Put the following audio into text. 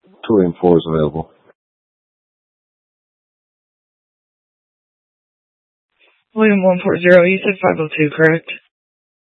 William 4 is available. William 140, you said 502, correct?